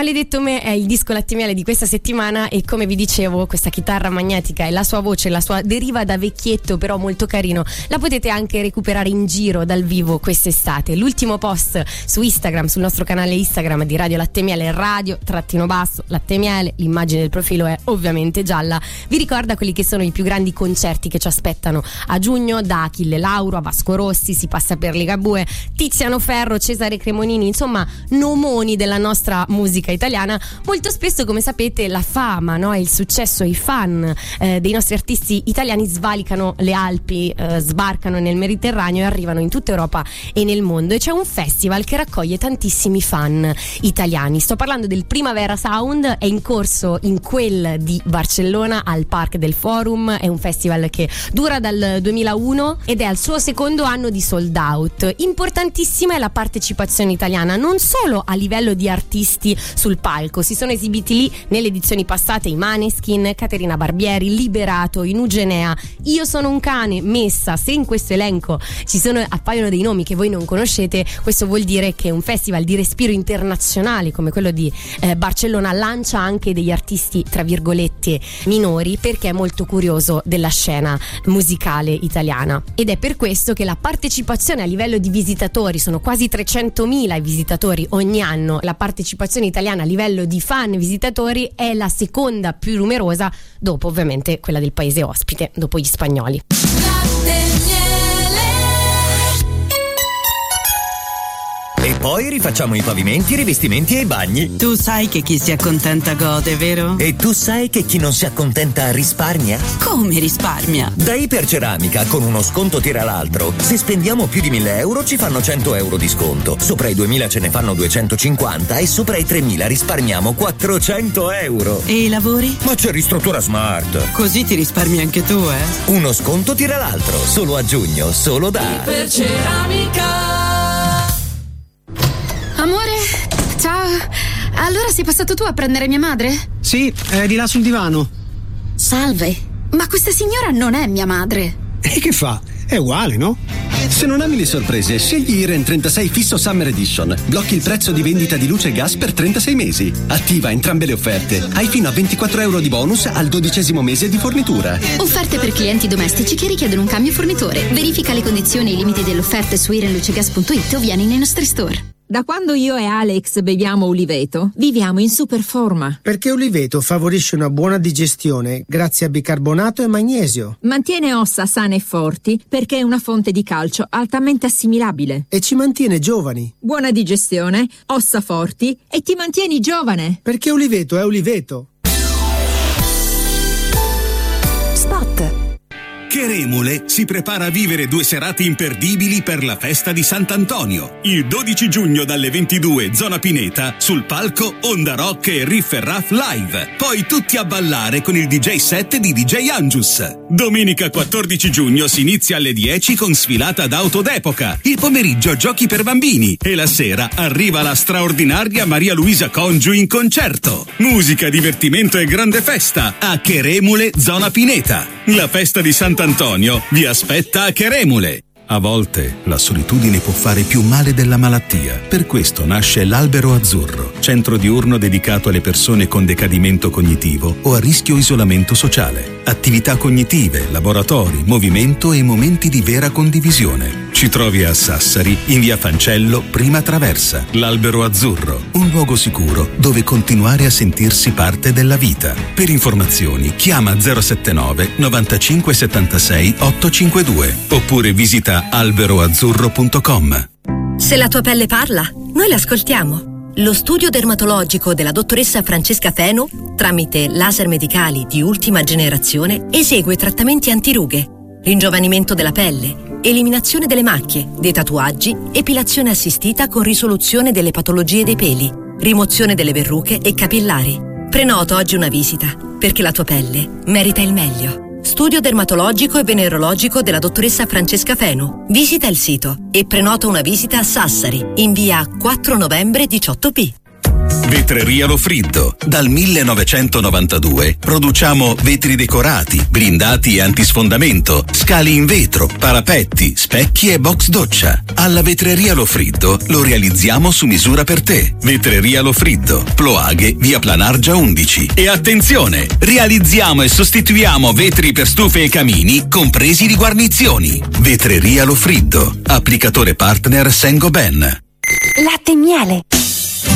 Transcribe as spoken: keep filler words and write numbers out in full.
Maledetto me è il disco Latte Miele di questa settimana e come vi dicevo questa chitarra magnetica e la sua voce, la sua deriva da vecchietto però molto carino, la potete anche recuperare in giro dal vivo quest'estate. L'ultimo post su Instagram, sul nostro canale Instagram di Radio Latte Miele, radio trattino basso Latte Miele, l'immagine del profilo è ovviamente gialla, vi ricorda quelli che sono i più grandi concerti che ci aspettano a giugno, da Achille Lauro a Vasco Rossi, si passa per Ligabue, Tiziano Ferro, Cesare Cremonini, insomma nomoni della nostra musica italiana. Molto spesso, come sapete, la fama, no, il successo, i fan eh, dei nostri artisti italiani svalicano le Alpi, eh, sbarcano nel Mediterraneo e arrivano in tutta Europa e nel mondo, e c'è un festival che raccoglie tantissimi fan italiani. Sto parlando del Primavera Sound, è in corso in quel di Barcellona al Parc del Forum, è un festival che dura dal duemilauno ed è al suo secondo anno di sold out. Importantissima è la partecipazione italiana, non solo a livello di artisti sul palco, si sono esibiti lì nelle edizioni passate i Maneskin, Caterina Barbieri, Liberato, Inugenea, Io sono un cane, Messa. Se in questo elenco ci sono appaiono dei nomi che voi non conoscete, questo vuol dire che un festival di respiro internazionale come quello di eh, Barcellona lancia anche degli artisti tra virgolette minori, perché è molto curioso della scena musicale italiana, ed è per questo che la partecipazione a livello di visitatori, sono quasi trecentomila i visitatori ogni anno, la partecipazione italiana a livello di fan visitatori è la seconda più numerosa, dopo ovviamente quella del paese ospite, dopo gli spagnoli. E poi rifacciamo i pavimenti, i rivestimenti e i bagni. Tu sai che chi si accontenta gode, vero? E tu sai che chi non si accontenta risparmia? Come risparmia? Da Iperceramica, con uno sconto tira l'altro. Se spendiamo più di mille euro ci fanno cento euro di sconto. Sopra i duemila ce ne fanno duecentocinquanta e sopra i tremila risparmiamo quattrocento euro. E i lavori? Ma c'è Ristruttura Smart. Così ti risparmi anche tu, eh? Uno sconto tira l'altro, solo a giugno, solo da Iperceramica. Amore, ciao. Allora sei passato tu a prendere mia madre? Sì, è di là sul divano. Salve, ma questa signora non è mia madre. E che fa? È uguale, no? Se non ami le sorprese, scegli Iren trentasei Fisso Summer Edition. Blocchi il prezzo di vendita di luce e gas per trentasei mesi. Attiva entrambe le offerte. Hai fino a ventiquattro euro di bonus al dodicesimo mese di fornitura. Offerte per clienti domestici che richiedono un cambio fornitore. Verifica le condizioni e i limiti dell'offerta su iren luce gas punto it o vieni nei nostri store. Da quando io e Alex beviamo Uliveto, viviamo in super forma. Perché Uliveto favorisce una buona digestione grazie a bicarbonato e magnesio. Mantiene ossa sane e forti perché è una fonte di calcio altamente assimilabile. E ci mantiene giovani. Buona digestione, ossa forti e ti mantieni giovane. Perché Uliveto è Uliveto. Spot. Cheremule si prepara a vivere due serate imperdibili per la festa di Sant'Antonio. Il dodici giugno dalle ventidue, zona Pineta, sul palco Onda Rock e Riff e Raff Live. Poi tutti a ballare con il D J set di D J Angius. Domenica quattordici giugno si inizia alle dieci con sfilata d'auto d'epoca. Il pomeriggio giochi per bambini e la sera arriva la straordinaria Maria Luisa Congiu in concerto. Musica, divertimento e grande festa a Cheremule, zona Pineta. La festa di Sant'Antonio Antonio vi aspetta a Cheremule. A volte la solitudine può fare più male della malattia. Per questo nasce l'Albero Azzurro, centro diurno dedicato alle persone con decadimento cognitivo o a rischio isolamento sociale. Attività cognitive, laboratori, movimento e momenti di vera condivisione. Ci trovi a Sassari, in via Fancello, prima traversa. L'Albero Azzurro, un luogo sicuro dove continuare a sentirsi parte della vita. Per informazioni chiama zero sette nove novantacinque settantasei ottocentocinquantadue oppure visita albero azzurro punto com. Se la tua pelle parla, noi l'ascoltiamo. Lo studio dermatologico della dottoressa Francesca Feno, tramite laser medicali di ultima generazione, esegue trattamenti antirughe, ringiovanimento della pelle, eliminazione delle macchie, dei tatuaggi, epilazione assistita con risoluzione delle patologie dei peli, rimozione delle verruche e capillari. Prenota oggi una visita, perché la tua pelle merita il meglio. Studio dermatologico e venerologico della dottoressa Francesca Feno. Visita il sito e prenota una visita a Sassari, in via quattro novembre diciotto B. Vetreria Lofriddo. Dal millenovecentonovantadue produciamo vetri decorati, blindati e antisfondamento, scali in vetro, parapetti, specchi e box doccia. Alla Vetreria Lofriddo lo realizziamo su misura per te. Vetreria Lofriddo, Ploaghe, via Planargia undici. E attenzione, realizziamo e sostituiamo vetri per stufe e camini, compresi di guarnizioni. Vetreria Lofriddo, applicatore partner Saint-Gobain. Latte e miele.